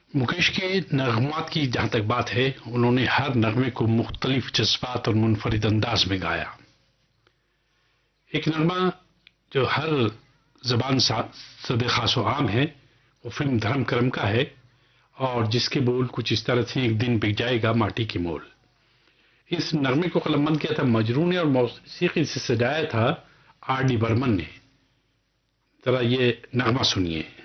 मुकेश के नगमात की जहां तक बात है, उन्होंने हर नगमे को मुख्तलिफ जज्बात और मुनफरिद अंदाज में गाया। एक नगमा जो हर जबान सद खास व आम है, वो फिल्म धर्म करम का है और जिसके बोल कुछ इस तरह से, एक दिन बिक जाएगा माटी की मोल। इस नगमे को कलमबंद किया था मजरू ने और मौसीकी से सजाया था आर डी बर्मन ने। जरा ये नगमा सुनिए।